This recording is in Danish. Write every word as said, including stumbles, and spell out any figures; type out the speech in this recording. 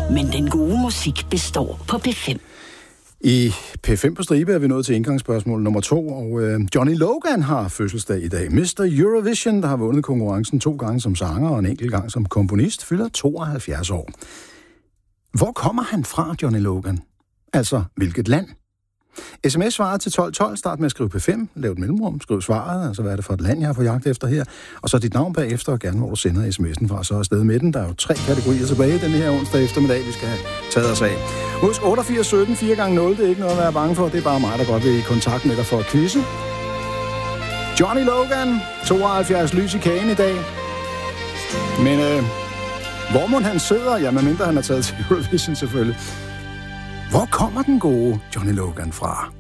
Men den gode musik består på P fem. I P fem på stribe er vi nået til indgangsspørgsmål nummer to, og øh, Johnny Logan har fødselsdag i dag. mister Eurovision, der har vundet konkurrencen to gange som sanger og en enkelt gang som komponist, fylder tooghalvfjerds år. Hvor kommer han fra, Johnny Logan? Altså, hvilket land? sms svaret til tolv tolv, start med at skrive P fem, lav et mellemrum, skriv svaret, altså hvad er det for et land, jeg har på jagt efter her, og så dit navn bagefter, og gerne hvor du sender sms'en fra, så er afsted med den. Der er jo tre kategorier tilbage den her onsdag eftermiddag, vi skal have taget os af. Husk otteogfirs sytten, fire gange nul, det er ikke noget at være bange for, det er bare mig, der godt vil i kontakt med dig for at quizze. Johnny Logan, tooghalvfjerds lys i kagen i dag. Men øh, hvor må han sidder? Ja, medmindre han har taget til Eurovision selvfølgelig. Hvor kommer den gode Johnny Logan fra?